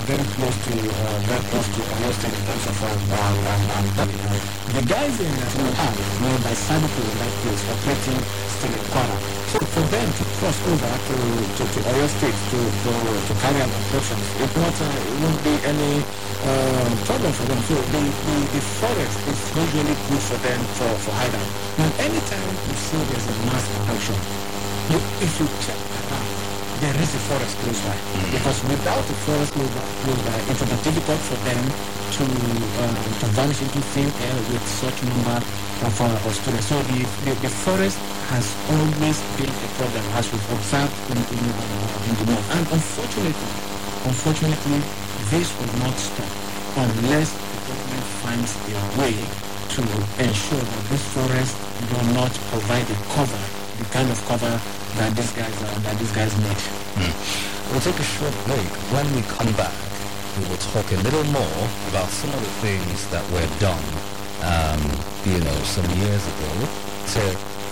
very close to Oyo State in terms of the guys in by Sabuku in that place operating still in Kwara. So for them to cross over to Oyo State to carry out operations, it won't be any problem for them. So the forest is usually good for them for hideout. Now anytime you see there's a mass action, if you check around, there is a forest close by. Because without the forest close by, it will be difficult for them to vanish into thin air with such number of students. So the forest has always been a problem, as we've observed in the north. And unfortunately, this will not stop unless the government finds a way to ensure that this forest do not provide the kind of cover that these guys need. We'll take a short break. When we come back, we will talk a little more about some of the things that were done, some years ago to